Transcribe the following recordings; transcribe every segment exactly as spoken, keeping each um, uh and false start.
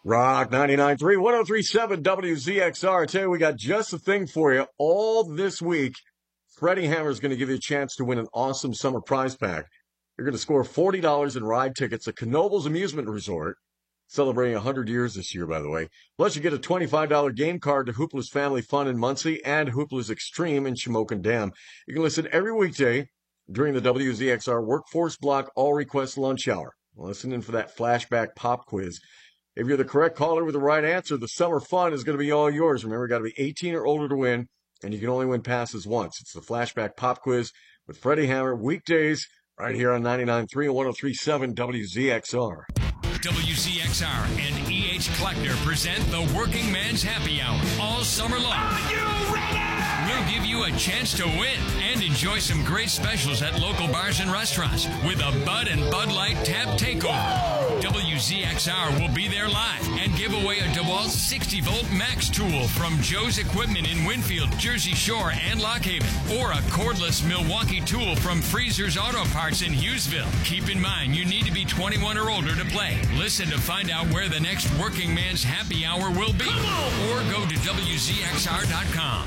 Rock ninety-nine point three, one oh three point seven W Z X R. I tell you, we got just the thing for you all this week. Freddie Hammer is going to give you a chance to win an awesome summer prize pack. You're going to score forty dollars in ride tickets at Knoebels Amusement Resort, celebrating one hundred years this year, by the way. Plus, you get a twenty-five dollars game card to Hoopla's Family Fun in Muncie and Hoopla's Extreme in Shamokin Dam. You can listen every weekday during the W Z X R Workforce Block All Request Lunch Hour. Listen in for that flashback pop quiz. If you're the correct caller with the right answer, the summer fun is going to be all yours. Remember, you got to be eighteen or older to win, and you can only win passes once. It's the Flashback Pop Quiz with Freddie Hammer, weekdays, right here on ninety-nine point three and one oh three point seven W Z X R. W Z X R and E H Kleckner present the Working Man's Happy Hour all summer long. Are you ready? We'll give you a chance to win and enjoy some great specials at local bars and restaurants with a Bud and Bud Light Tap Takeover. W Z X R will be there live and give away a DeWalt sixty volt Max tool from Joe's Equipment in Winfield, Jersey Shore, and Lock Haven, or a cordless Milwaukee tool from Freezer's Auto Parts in Hughesville. Keep in mind, you need to be twenty-one or older to play. Listen to find out where the next Working Man's Happy Hour will be, or go to W Z X R dot com.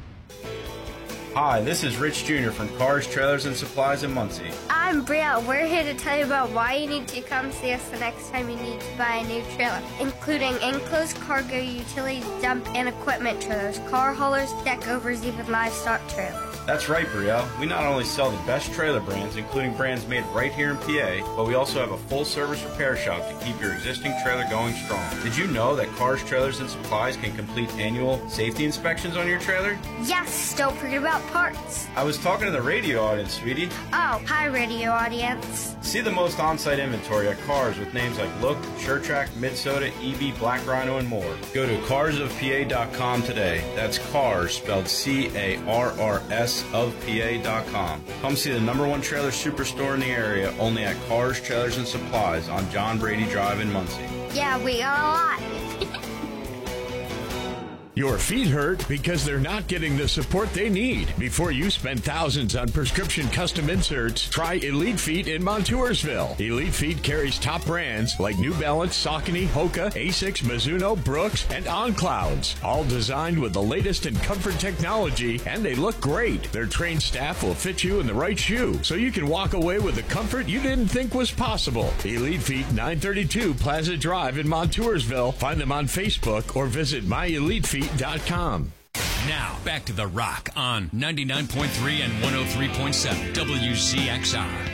Hi, this is Rich Junior from Cars, Trailers, and Supplies in Muncie. I'm Brielle. We're here to tell you about why you need to come see us the next time you need to buy a new trailer, including enclosed cargo, utility dump, and equipment trailers, car haulers, deck overs, even livestock trailers. That's right, Brielle. We not only sell the best trailer brands, including brands made right here in P A, but we also have a full-service repair shop to keep your existing trailer going strong. Did you know that Cars, Trailers, and Supplies can complete annual safety inspections on your trailer? Yes, don't forget about parts. I was talking to the radio audience, sweetie. Oh, hi, radio audience. See the most on-site inventory at Cars with names like Look, SureTrack, Midsoda, E V, Black Rhino, and more. Go to cars of P A dot com today. That's Cars, spelled C A R R S of P A dot com. Come see the number one trailer superstore in the area, only at Cars, Trailers, and Supplies on John Brady Drive in Muncie. Yeah, we got a lot. Your feet hurt because they're not getting the support they need. Before you spend thousands on prescription custom inserts, try Elite Feet in Montoursville. Elite Feet carries top brands like New Balance, Saucony, Hoka, Asics, Mizuno, Brooks, and On Clouds. All designed with the latest in comfort technology, and they look great. Their trained staff will fit you in the right shoe, so you can walk away with the comfort you didn't think was possible. Elite Feet, nine thirty-two Plaza Drive in Montoursville. Find them on Facebook or visit my elite feet dot com. Now, back to The Rock on ninety-nine point three and one oh three point seven W Z X R.